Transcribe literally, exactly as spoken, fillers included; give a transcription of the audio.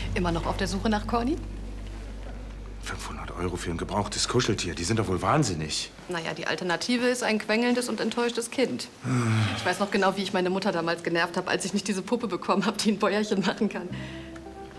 Immer noch auf der Suche nach Corny? fünfhundert Euro für ein gebrauchtes Kuscheltier, die sind doch wohl wahnsinnig. Naja, die Alternative ist ein quengelndes und enttäuschtes Kind. Ich weiß noch genau, wie ich meine Mutter damals genervt habe, als ich nicht diese Puppe bekommen habe, die ein Bäuerchen machen kann.